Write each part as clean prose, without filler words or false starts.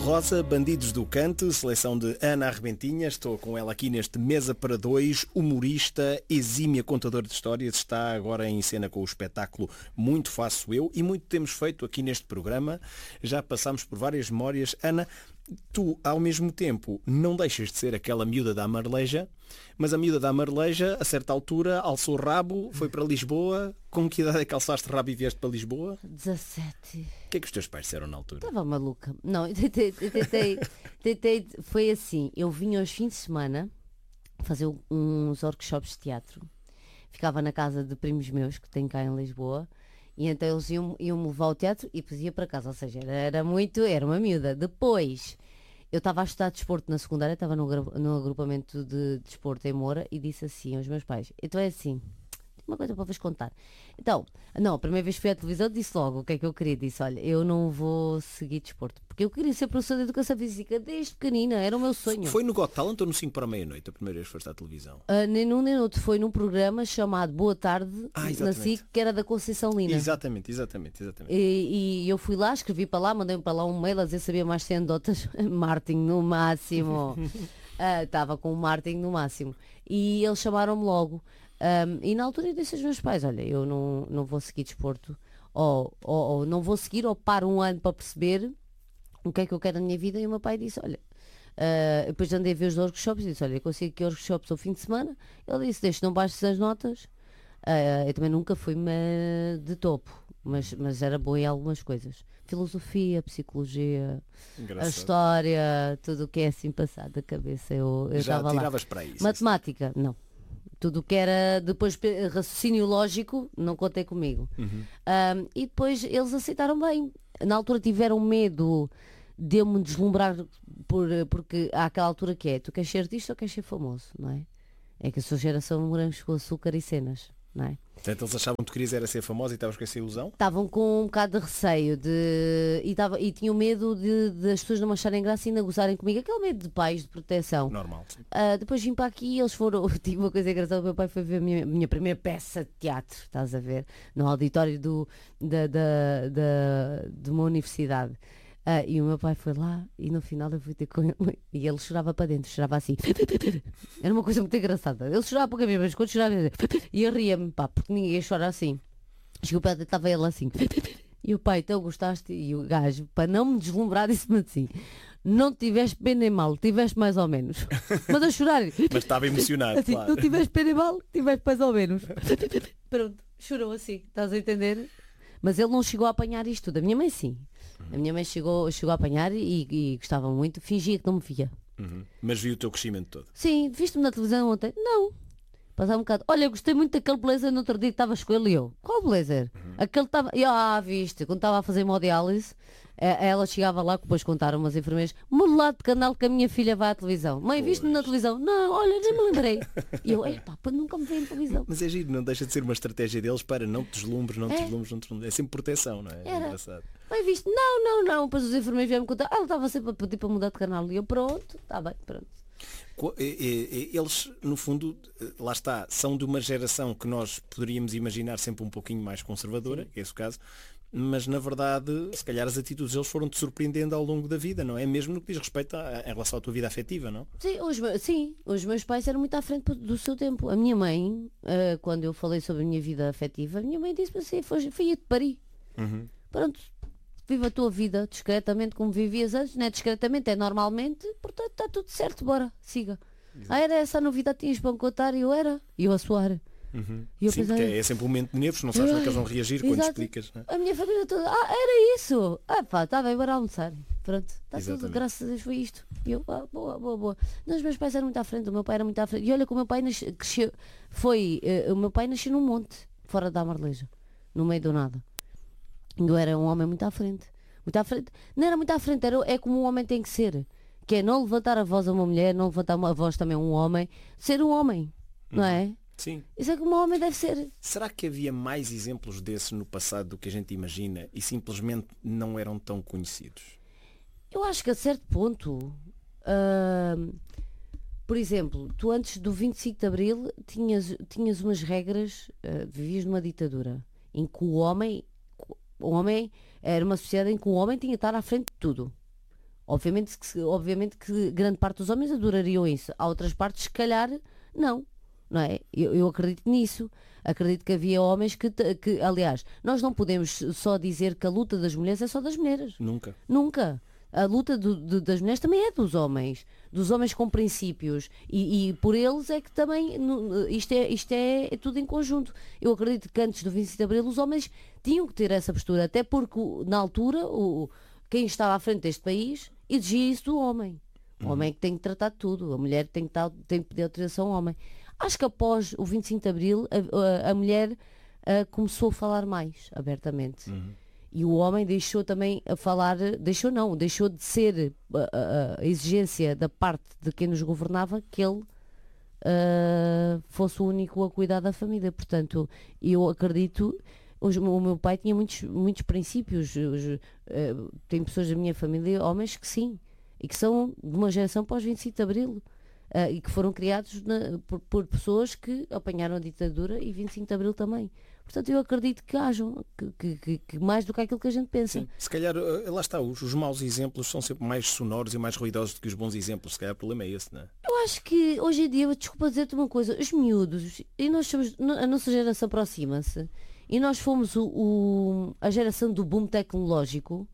Rosa, Bandidos do Cante, seleção de Ana Arrebentinha. Estou com ela aqui neste Mesa para Dois. Humorista, exímia contador de histórias, está agora em cena com o espetáculo Muito Faço Eu, e muito temos feito aqui neste programa. Já passámos por várias memórias. Ana, tu, ao mesmo tempo, não deixas de ser aquela miúda da Marleja, mas a miúda da Marleja, a certa altura, alçou o rabo, foi para Lisboa. Com que idade é que alçaste rabo e vieste para Lisboa? 17. O que é que os teus pais disseram na altura? Estava maluca. Não, eu tentei, foi assim, eu vinha aos fins de semana fazer uns workshops de teatro. Ficava na casa de primos meus, que têm cá em Lisboa, e então eles iam-me levar ao teatro e depois ia para casa. Ou seja, era uma miúda. Depois, eu estava a estudar desporto na secundária, estava no agrupamento de desporto em Moura, e disse assim aos meus pais: então é assim, uma coisa para vos contar. Então, não, a primeira vez que fui à televisão disse logo o que é que eu queria. Disse: olha, eu não vou seguir desporto, porque eu queria ser professora de educação física desde pequenina, era o meu sonho. Foi no Got Talent ou no 5 para a meia-noite, a primeira vez que foste à televisão? Nem num nem outro, foi num programa chamado Boa Tarde, na SIC, que era da Conceição Lina. Exatamente. E eu fui lá, escrevi para lá, mandei-me para lá um mail a dizer: sabia mais 100 anedotas. Martin no máximo. Estava com o Martin no máximo. E eles chamaram-me logo. E na altura eu disse aos meus pais: olha, eu não vou seguir desporto, ou não vou seguir, ou paro um ano para perceber o que é que eu quero na minha vida. E o meu pai disse: olha, depois andei a ver os workshops e disse: olha, eu consigo que workshops ao fim de semana. Ele disse: deixa, não baixes as notas. Eu também nunca fui de topo, mas era boa em algumas coisas. Filosofia, psicologia, a história, tudo o que é assim passado da cabeça, eu estava lá. Tiravas para isso? Matemática, não. Tudo o que era depois raciocínio lógico, não contei comigo. E depois eles aceitaram bem. Na altura tiveram medo de eu me deslumbrar, porque há aquela altura que é: tu queres ser artista ou queres ser famoso, não é? É que a sua geração morangos com açúcar e cenas, não é? Portanto, eles achavam que tu querias era ser famosa e estavas com essa ilusão? Estavam com um bocado de receio e tinham medo de as pessoas não me acharem graça e ainda gozarem comigo. Aquele medo de pais, de proteção. Normal. Depois vim para aqui e eles foram. Tive uma coisa engraçada: o meu pai foi ver a minha primeira peça de teatro, estás a ver? No auditório de uma universidade. E o meu pai foi lá e no final eu fui ter com ele e ele chorava para dentro, chorava assim. Era uma coisa muito engraçada. Ele chorava pouca vez, mas quando chorava e eu ria-me, pá, porque ninguém chora assim. Chegou para dentro, estava ele assim. E o pai: então gostaste? E o gajo, para não me deslumbrar, disse-me assim: não tiveste bem nem mal, tiveste mais ou menos. Mas a chorar. Mas estava emocionado, assim, claro. não tiveste bem nem mal, tiveste mais ou menos. Pronto, chorou assim, estás a entender? Mas ele não chegou a apanhar isto tudo. A minha mãe sim. A minha mãe chegou a apanhar e gostava muito. Fingia que não me via. Mas viu o teu crescimento todo? Sim, viste-me na televisão ontem? Não. Passava um bocado: olha, gostei muito daquele blazer no outro dia que estavas com ele. E eu: qual blazer? Aquele estava... viste, quando estava a fazer hemodiálise, ela chegava lá, que depois contaram umas enfermeiras: modelado de canal que a minha filha vai à televisão. Mãe, viste-me na televisão? Não, olha, nem me lembrei. E eu: nunca me vi em televisão. Mas é giro, não deixa de ser uma estratégia deles para não te deslumbres, não te deslumbres. É sempre proteção, não é? É engraçado. Mãe, viste? Não. Depois os enfermeiros vieram me contar: ela estava sempre a pedir para mudar de canal. E eu: pronto, está bem, pronto. Eles, no fundo, lá está, são de uma geração que nós poderíamos imaginar sempre um pouquinho mais conservadora, que é esse o caso, mas na verdade, se calhar as atitudes deles foram-te surpreendendo ao longo da vida, não é? Mesmo no que diz respeito em relação à tua vida afetiva, não? Sim, os meus pais eram muito à frente do seu tempo. A minha mãe, quando eu falei sobre a minha vida afetiva, a minha mãe disse-me assim: fui a te parir. Pronto. Viva a tua vida discretamente como vivias antes, não é discretamente, é normalmente, portanto está tudo certo, bora, siga. Era essa a novidade que tinhas para me contar? E eu a suar. E eu pensei, porque é sempre um momento de nervos, não sabes como é que eles vão reagir quando explicas, não é? A minha família toda: era isso! Está bem, bora almoçar. Pronto, está tudo, graças a Deus foi isto. E eu: boa. Não, os meus pais eram muito à frente, o meu pai era muito à frente. E olha que o meu pai cresceu, o meu pai nasceu num monte, fora da Marleja, no meio do nada. Eu era um homem muito à frente. Muito à frente. Não era muito à frente, é como um homem tem que ser. Que é não levantar a voz a uma mulher, não levantar a voz também a um homem. Ser um homem, não é? Sim. Isso é como um homem deve ser. Será que havia mais exemplos desses no passado do que a gente imagina e simplesmente não eram tão conhecidos? Eu acho que a certo ponto... por exemplo, tu antes do 25 de Abril tinhas umas regras, vivias numa ditadura em que o homem era uma sociedade em que o homem tinha de estar à frente de tudo. Obviamente que grande parte dos homens adorariam isso. Há outras partes, se calhar, não é? Eu acredito nisso. Acredito que havia homens que, aliás, nós não podemos só dizer que a luta das mulheres é só das mulheres. Nunca. Nunca. A luta das mulheres também é dos homens com princípios. E por eles é que também isto é tudo em conjunto. Eu acredito que antes do 25 de Abril os homens tinham que ter essa postura, até porque na altura quem estava à frente deste país exigia isso do homem. O homem é que tem que tratar de tudo, a mulher tem que pedir autorização ao homem. Acho que após o 25 de Abril a mulher começou a falar mais abertamente. E o homem deixou também a falar, deixou de ser a exigência da parte de quem nos governava que ele fosse o único a cuidar da família. Portanto, eu acredito, o meu pai tinha muitos princípios, tem pessoas da minha família, homens que sim, e que são de uma geração pós 25 de Abril. E que foram criados por pessoas que apanharam a ditadura e 25 de Abril também. Portanto, eu acredito que hajam, que mais do que aquilo que a gente pensa. Sim. Se calhar, lá está, os maus exemplos são sempre mais sonoros e mais ruidosos do que os bons exemplos. Se calhar o problema é esse, não é? Eu acho que hoje em dia, desculpa dizer-te uma coisa, os miúdos, e nós somos, a nossa geração aproxima-se, e nós fomos a geração do boom tecnológico,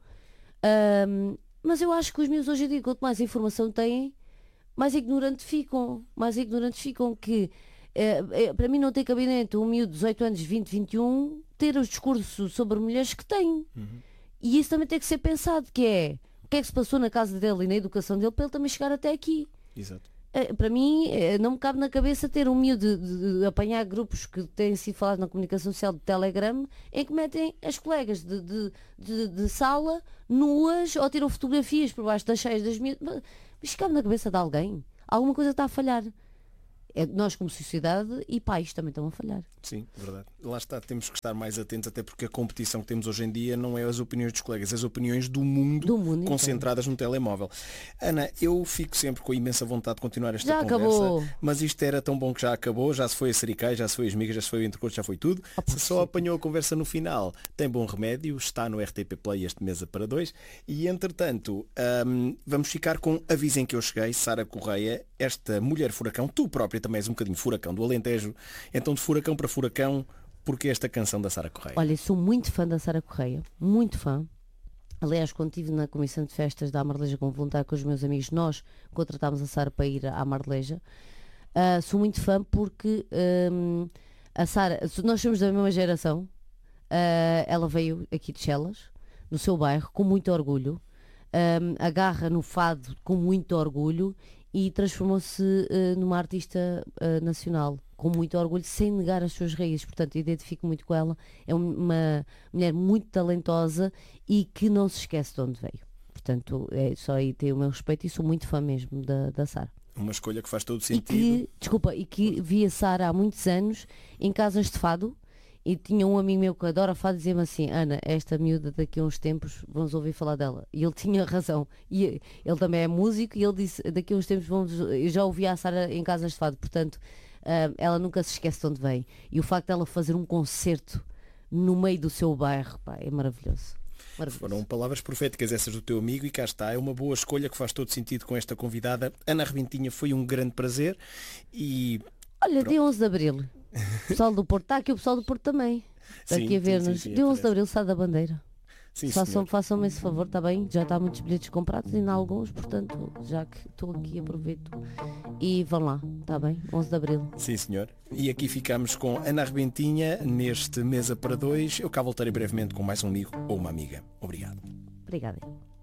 mas eu acho que os miúdos hoje em dia, quanto mais informação têm, mais ignorantes ficam, que para mim não tem cabimento um miúdo de 18 anos, 20, 21 ter os discursos sobre mulheres que tem. E isso também tem que ser pensado, que é o que é que se passou na casa dele e na educação dele para ele também chegar até aqui. Exato. Para mim não me cabe na cabeça ter um miúdo de apanhar grupos que têm sido falados na comunicação social de Telegram em que metem as colegas de sala nuas ou tiram fotografias por baixo das cheias das miúdas. Mas cabe na cabeça de alguém. Alguma coisa está a falhar. Nós como sociedade e pais também estão a falhar. Sim, verdade. Lá está, temos que estar mais atentos, até porque a competição que temos hoje em dia não é as opiniões dos colegas, as opiniões do mundo concentradas no telemóvel. Ana, eu fico sempre com a imensa vontade de continuar esta conversa, acabou. Mas isto era tão bom que já acabou, já se foi a Sericai, já se foi as migas, já se foi o intercurso, já foi tudo. Se só apanhou a conversa no final, tem bom remédio, está no RTP Play este Mesa para Dois. E entretanto, vamos ficar com Avisem que eu cheguei, Sara Correia, esta mulher furacão, tu própria também és um bocadinho furacão do Alentejo, então de furacão para furacão, porque esta canção da Sara Correia? Olha, sou muito fã da Sara Correia, muito fã. Aliás, quando estive na comissão de festas da Amareleja como voluntário com os meus amigos, nós contratámos a Sara para ir à Amareleja. Sou muito fã porque a Sara, nós somos da mesma geração, ela veio aqui de Chelas, no seu bairro, com muito orgulho, agarra no fado com muito orgulho e transformou-se numa artista nacional com muito orgulho, sem negar as suas raízes. Portanto, identifico muito com ela. É uma mulher muito talentosa e que não se esquece de onde veio. Portanto, só aí tem o meu respeito e sou muito fã mesmo da Sara. Uma escolha que faz todo sentido. E que vi a Sara há muitos anos em casas de fado. E tinha um amigo meu que adora fado, dizia-me assim: Ana, esta miúda daqui a uns tempos vamos ouvir falar dela. E ele tinha razão. E ele também é músico e ele disse: daqui a uns tempos eu já ouvi a Sara em casas de fado. Portanto, ela nunca se esquece de onde vem. E o facto dela fazer um concerto no meio do seu bairro, pá, é maravilhoso. Foram palavras proféticas essas do teu amigo e cá está, é uma boa escolha que faz todo sentido com esta convidada. Ana Rebentinha, foi um grande prazer e... Olha, dia 11 de Abril, o pessoal do Porto, está aqui o pessoal do Porto também, está aqui a ver-nos. Dia 11 de Abril, sai da bandeira. Sim, façam-me esse favor, está bem? Já está muitos bilhetes comprados, ainda há alguns, portanto, já que estou aqui, aproveito e vão lá, está bem? 11 de Abril. Sim, senhor. E aqui ficamos com Ana Rebentinha neste Mesa para Dois. Eu cá voltarei brevemente com mais um amigo ou uma amiga. Obrigado. Obrigada.